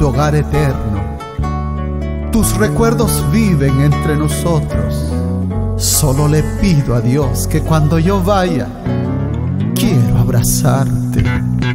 tu hogar eterno. Tus recuerdos viven entre nosotros. Solo le pido a Dios que cuando yo vaya, quiero abrazarte.